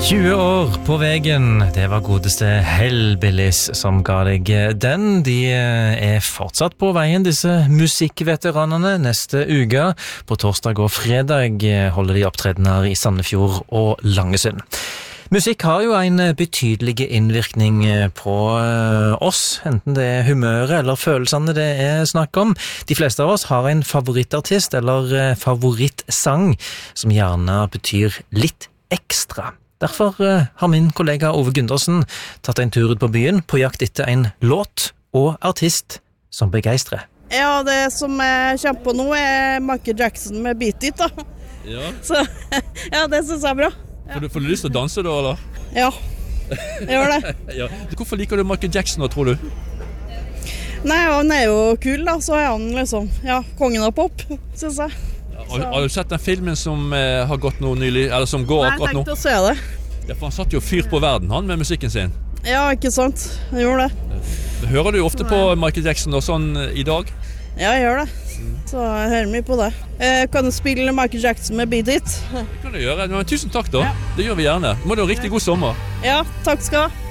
20 år på veien, det var godeste Hellbillies som ga deg den. De fortsatt på veien, disse musikkveteranene. Neste uke, på torsdag og fredag, holder de opptredener i Sandefjord og Langesund. Musikk har jo en betydelig innvirkning på oss, enten det humøret eller følelsene det snakk om. De fleste av oss har en favorittartist eller favorittsang som gjerne betyr litt ekstra. Derfor har min kollega Ove Gundersen tatt en tur ut på byen på jakt etter en låt og artist som begeistrer. Ja, det som jeg kommer på nå Michael Jackson med Beat It da. Ja. Så ja, det synes jeg bra. Ja. Får du lyst til å danse da, eller? Ja, jeg gjør det. Ja. Hvorfor liker du Michael Jackson da, tror du? Nei, han jo kul da, så han liksom, ja, kongen av pop, synes jeg. Har du sett den filmen som har gått nå nylig, eller som går akkurat nå? Nei, jeg tenkte å se det. Ja, for han satt jo fyr på verden, han, med musikken sin. Ja, ikke sant, han gjorde det. Hører du ofte på Michael Jackson og sånn i dag? Ja, jeg gjør det. Så jeg hører mye på det. Kan du spille Michael Jackson med Beat It? Det kan du gjøre, men tusen takk da. Ja. Det gjør vi gjerne. Må du ha riktig god sommer. Ja, takk skal du ha.